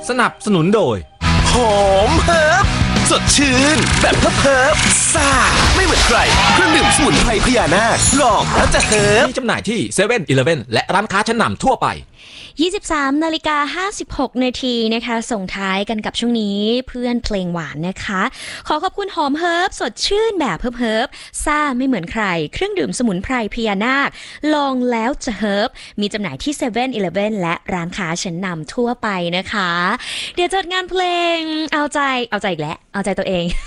สนับสนุนโดยหอมเฮิร์บสดชื่นแบบเฮิร์บซ่าไม่เหมือนใครเครื่องดื่มสมุนไพรพญานาคลองแล้วจะเฮิร์บมีจำหน่ายที่7 e เ e ่ e อและร้านค้าชั้นนำทั่วไป 23:56 นาทีนะคะส่งท้ายกันกับช่วงนี้เพื่อนเพลงหวานนะคะขอขอบคุณหอมเฮิร์บสดชื่นแบบเฮิร์บซ่าไม่เหมือนใครเครื่องดื่มสมุนไพรพญานาคลองแล้วจะเฮิร์บมีจำหน่ายที่7 e เ e ่ e และร้านค้าชั้นนำทั่วไปนะคะเดี๋ยวจัดงานเพลงเอาใจอีกแล้วเอาใจตัวเอง